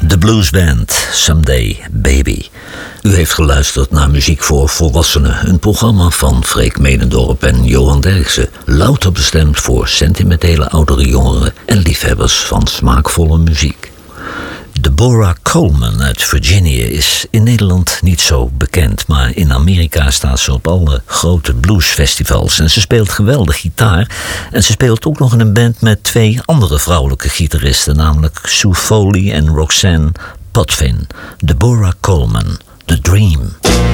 De Blues Band, Someday Baby. U heeft geluisterd naar Muziek voor Volwassenen, een programma van Freek Medendorp en Johan Derksen, louter bestemd voor sentimentele oudere jongeren en liefhebbers van smaakvolle muziek. Deborah Coleman uit Virginia is in Nederland niet zo bekend, maar in Amerika staat ze op alle grote bluesfestivals en ze speelt geweldig gitaar. En ze speelt ook nog in een band met 2 andere vrouwelijke gitaristen, namelijk Sue Foley en Roxanne Potvin. Deborah Coleman, The Dream.